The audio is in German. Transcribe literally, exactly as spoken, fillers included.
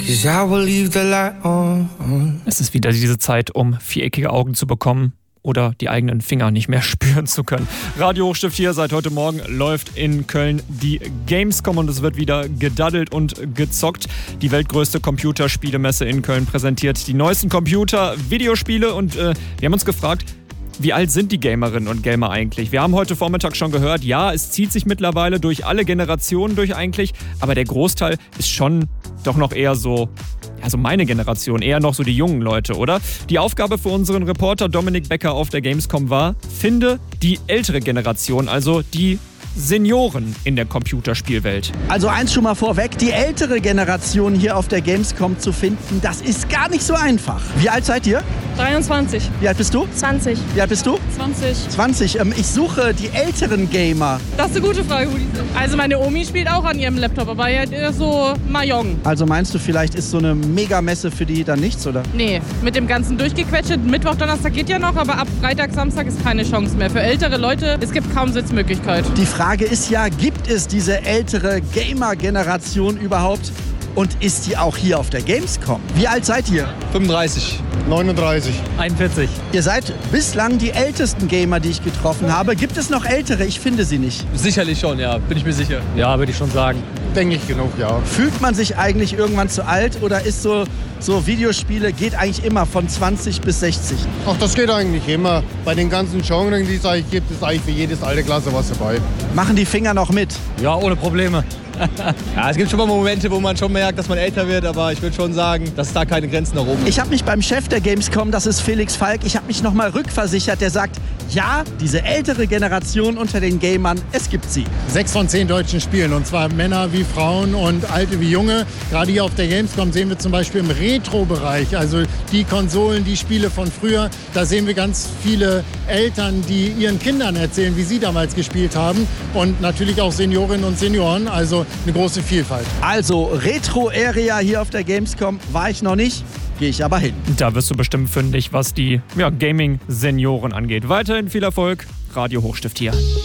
'cause I will leave the light on. Es ist wieder diese Zeit, um viereckige Augen zu bekommen oder die eigenen Finger nicht mehr spüren zu können. Radio Hochstift hier, seit heute Morgen läuft in Köln die Gamescom und es wird wieder gedaddelt und gezockt. Die weltgrößte Computerspielemesse in Köln präsentiert die neuesten Computer, Videospiele und äh, wir haben uns gefragt, wie alt sind die Gamerinnen und Gamer eigentlich? Wir haben heute Vormittag schon gehört, ja, es zieht sich mittlerweile durch alle Generationen durch eigentlich, aber der Großteil ist schon doch noch eher so, also meine Generation, eher noch so die jungen Leute, oder? Die Aufgabe für unseren Reporter Dominik Becker auf der Gamescom war, finde die ältere Generation, also die Senioren in der Computerspielwelt. Also eins schon mal vorweg, die ältere Generation hier auf der Gamescom zu finden, das ist gar nicht so einfach. Wie alt seid ihr? dreiundzwanzig. Wie alt bist du? zwanzig. Wie alt bist du? zwanzig. zwanzig. Ähm, ich suche die älteren Gamer. Das ist eine gute Frage, Rudi. Also meine Omi spielt auch an ihrem Laptop, aber eher so Mahjong. Also meinst du, vielleicht ist so eine Megamesse für die dann nichts, oder? Nee, mit dem ganzen durchgequetscht. Mittwoch, Donnerstag geht ja noch, aber ab Freitag, Samstag ist keine Chance mehr. Für ältere Leute, es gibt kaum Sitzmöglichkeit. Die Frage ist ja, gibt es diese ältere Gamer-Generation überhaupt? Und ist die auch hier auf der Gamescom? Wie alt seid ihr? fünfunddreißig. neununddreißig. einundvierzig. Ihr seid bislang die ältesten Gamer, die ich getroffen habe. Gibt es noch ältere? Ich finde sie nicht. Sicherlich schon, ja. Bin ich mir sicher. Ja, würde ich schon sagen. Denke ich genug, ja. Fühlt man sich eigentlich irgendwann zu alt oder ist so, so Videospiele geht eigentlich immer von zwanzig bis sechzig? Ach, das geht eigentlich immer. Bei den ganzen Genres, die es eigentlich gibt, ist eigentlich für jedes Altersklasse was dabei. Machen die Finger noch mit? Ja, ohne Probleme. Ja, es gibt schon mal Momente, wo man schon merkt, dass man älter wird, aber ich würde schon sagen, dass es da keine Grenzen nach oben gibt. Ich habe mich beim Chef der Gamescom, das ist Felix Falk, ich habe mich nochmal rückversichert, der sagt, ja, diese ältere Generation unter den Gamern, es gibt sie. Sechs von zehn deutschen Spielen, und zwar Männer wie Frauen und Alte wie Junge. Gerade hier auf der Gamescom sehen wir zum Beispiel im Retro-Bereich, also die Konsolen, die Spiele von früher, da sehen wir ganz viele Eltern, die ihren Kindern erzählen, wie sie damals gespielt haben, und natürlich auch Seniorinnen und Senioren, also eine große Vielfalt. Also Retro-Area hier auf der Gamescom war ich noch nicht, gehe ich aber hin. Da wirst du bestimmt fündig, was die ja, Gaming-Senioren angeht. Weiterhin viel Erfolg, Radio Hochstift hier.